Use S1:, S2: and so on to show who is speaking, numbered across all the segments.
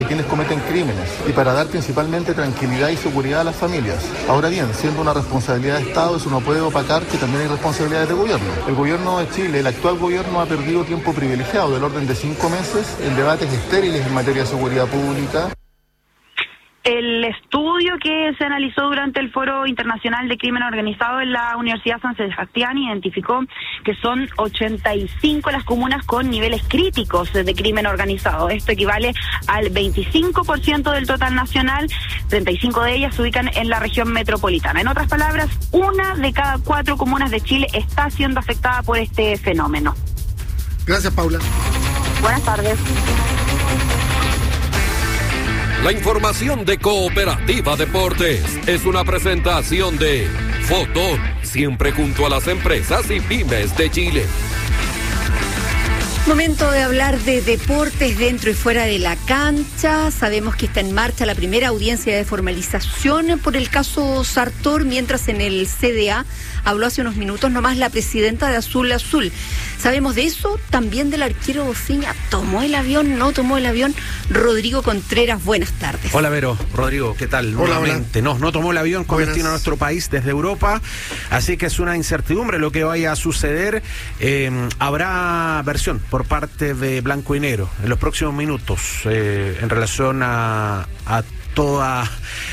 S1: quienes cometen crímenes y para dar principalmente tranquilidad y seguridad a las familias. Ahora bien, siendo una responsabilidad de Estado, eso no puede opacar que también hay responsabilidades de gobierno. El gobierno de Chile, el actual gobierno, ha perdido tiempo privilegiado del orden de 5 meses en debates estériles en materia de seguridad pública.
S2: El estudio que se analizó durante el Foro Internacional de Crimen Organizado en la Universidad San Sebastián identificó que son 85 las comunas con niveles críticos de crimen organizado. Esto equivale al 25% del total nacional, 35 de ellas se ubican en la región metropolitana. En otras palabras, 1 de cada 4 comunas de Chile está siendo afectada por este fenómeno.
S3: Gracias, Paula.
S2: Buenas tardes.
S4: La información de Cooperativa Deportes es una presentación de Fotón, siempre junto a las empresas y pymes de Chile.
S5: Momento de hablar de deportes dentro y fuera de la cancha. Sabemos que está en marcha la primera audiencia de formalización por el caso Sartor, mientras en el CDA habló hace unos minutos nomás la presidenta de Azul Azul. Sabemos de eso, también del arquero Bociña. ¿Tomó el avión? ¿No tomó el avión? Rodrigo Contreras, buenas tardes.
S6: Hola, Vero. Rodrigo, ¿qué tal?
S3: Hola,
S6: nuevamente.
S3: hola.
S6: No tomó el avión con destino a nuestro país desde Europa, así que es una incertidumbre lo que vaya a suceder. Habrá versión por parte de Blanco y Negro en los próximos minutos en relación a toda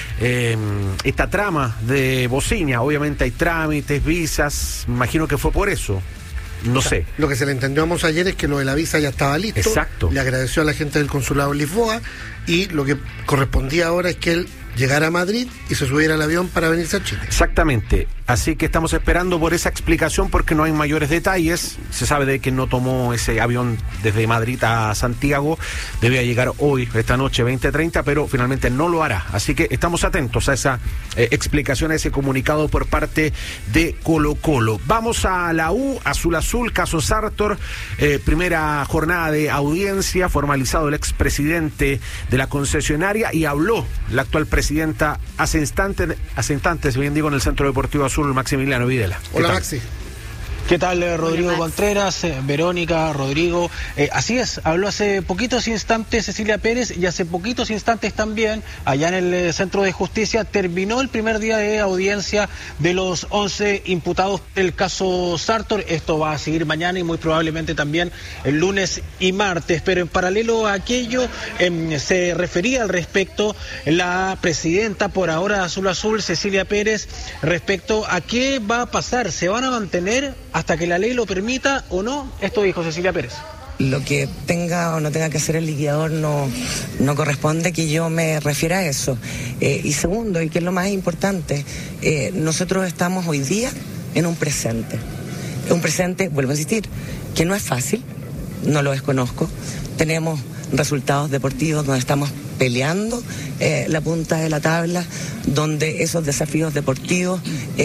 S6: esta trama de Bociña. Obviamente hay trámites, visas, me imagino que fue por eso. No sé.
S3: Lo que se le entendió ayer es que lo de la visa ya estaba listo.
S6: Exacto.
S3: Le agradeció a la gente del consulado en Lisboa y lo que correspondía ahora es que él llegara a Madrid y se subiera al avión para venirse a Chile.
S6: Exactamente. Así que estamos esperando por esa explicación porque no hay mayores detalles. Se sabe de que no tomó ese avión desde Madrid a Santiago. Debía llegar hoy, esta noche, 20:30, pero finalmente no lo hará. Así que estamos atentos a esa explicación, a ese comunicado por parte de Colo-Colo. Vamos a la U, Azul Azul, caso Sartor. Primera jornada de audiencia, formalizado el expresidente de la concesionaria y habló la actual presidenta hace instantes, bien digo, en el Centro Deportivo Azul, Maximiliano Videla.
S3: Hola, Maxi.
S7: ¿Qué tal, Rodrigo Contreras, Verónica, Rodrigo? Así es, habló hace poquitos instantes Cecilia Pérez y hace poquitos instantes también, allá en el Centro de Justicia, terminó el primer día de audiencia de los 11 imputados del caso Sartor. Esto va a seguir mañana y muy probablemente también el lunes y martes, pero en paralelo a aquello se refería al respecto la presidenta por ahora de Azul Azul, Cecilia Pérez, respecto a qué va a pasar. ¿Se van a mantener hasta que la ley lo permita o no? Esto dijo Cecilia Pérez.
S8: Lo que tenga o no tenga que hacer el liquidador no corresponde que yo me refiera a eso. Y segundo, y que es lo más importante, nosotros estamos hoy día en un presente. Un presente, vuelvo a insistir, que no es fácil, no lo desconozco. Tenemos resultados deportivos donde estamos peleando la punta de la tabla, donde esos desafíos deportivos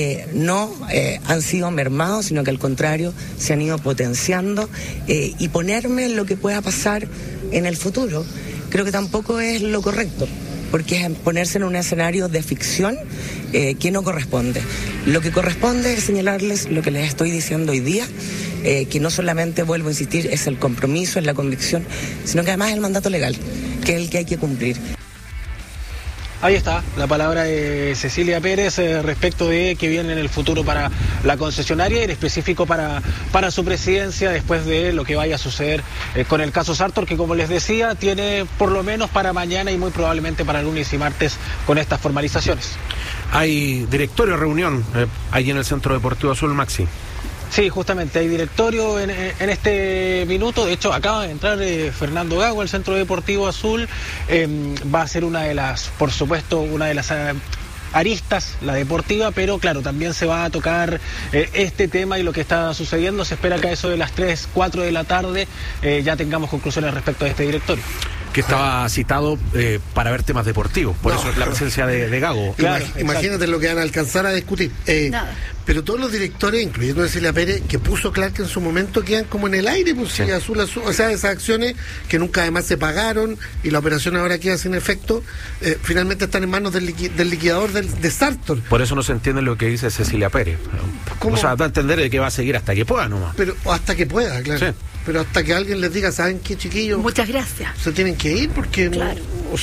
S8: no han sido mermados, sino que al contrario se han ido potenciando, y ponerme en lo que pueda pasar en el futuro creo que tampoco es lo correcto, porque es ponerse en un escenario de ficción que no corresponde. Lo que corresponde es señalarles lo que les estoy diciendo hoy día, que no solamente, vuelvo a insistir, es el compromiso, es la convicción, sino que además es el mandato legal, que es el que hay que cumplir.
S7: Ahí está la palabra de Cecilia Pérez respecto de qué viene en el futuro para la concesionaria y en específico para su presidencia después de lo que vaya a suceder con el caso Sartor, que como les decía tiene por lo menos para mañana y muy probablemente para lunes y martes con estas formalizaciones.
S6: Hay directorio, reunión ahí en el Centro Deportivo Azul, Maxi.
S7: Sí, justamente, hay directorio en este minuto. De hecho, acaba de entrar Fernando Gago al Centro Deportivo Azul. Va a ser una de las, por supuesto, una de las aristas, la deportiva, pero claro, también se va a tocar este tema y lo que está sucediendo. Se espera que a eso de las 3, 4 de la tarde ya tengamos conclusiones respecto a este directorio.
S6: Que estaba citado para ver temas deportivos, por eso la presencia de Gago.
S3: Claro, imagínate lo que van a alcanzar a discutir. Pero todos los directores, incluyendo Cecilia Pérez, que puso Clark en su momento, quedan como en el aire, pues sí. Azul, o sea, esas acciones que nunca además se pagaron y la operación ahora queda sin efecto, finalmente están en manos del liquidador de Sartor.
S6: Por eso no se entiende lo que dice Cecilia Pérez.
S3: ¿Cómo?
S6: O sea, da a entender de que va a seguir hasta que pueda nomás.
S3: Pero hasta que pueda, claro.
S6: Sí.
S3: Pero hasta que alguien les diga, ¿saben qué, chiquillos?
S5: Muchas gracias.
S3: Se tienen que ir porque